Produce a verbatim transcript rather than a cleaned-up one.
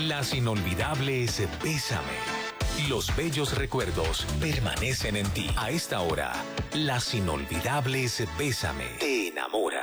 Las inolvidables Bésame. Los bellos recuerdos permanecen en ti. A esta hora, las inolvidables Bésame te enamora.